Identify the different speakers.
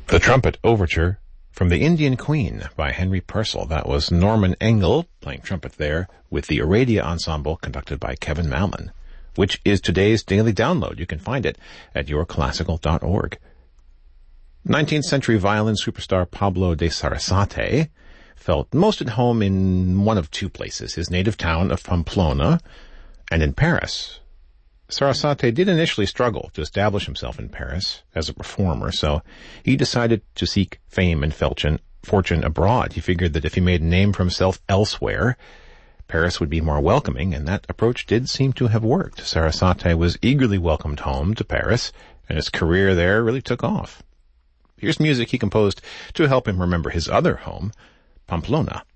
Speaker 1: The Trumpet Overture from The Indian Queen by Henry Purcell. That was Norman Engel playing trumpet there with the Aradia Ensemble conducted by Kevin Malin, which is today's daily download. You can find it at yourclassical.org. 19th century violin superstar Pablo de Sarasate felt most at home in one of two places, his native town of Pamplona and in Paris. Sarasate did initially struggle to establish himself in Paris as a performer, so he decided to seek fame and fortune abroad. He figured that if he made a name for himself elsewhere, Paris would be more welcoming, and that approach did seem to have worked. Sarasate was eagerly welcomed home to Paris, and his career there really took off. Here's music he composed to help him remember his other home, Pamplona.